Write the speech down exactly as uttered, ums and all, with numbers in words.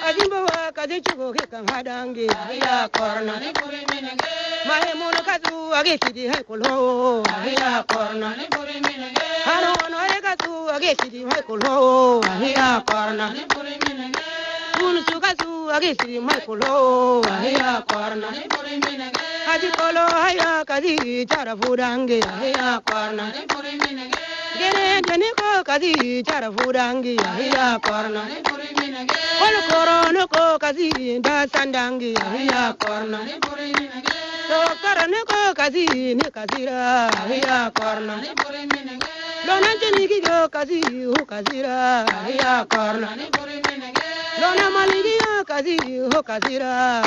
Ajimbawa kazi chuko ke kamadangi ya korna ni puri minenge mahe mono kazu age kidi hai kolo ya korna ni puri minenge hano ono age kazu age kidi hai kolo ya korna ni puri minenge kun su kazu age kidi hai kolo ya korna ni puri minenge haji kolo haya kazi chara fudangi ya korna ni puri minenge gene jeni ko kazi chara fudangi ya korna ni puri minenge kolo koro no ko kazi da sandangi ya korna ni puri minenge to koro no ko kazi ni kazira ya korna ni puri minenge lona jeni ki go kazi hu kazira ya korna ni puri minenge lona maligi yo kazi hu kazira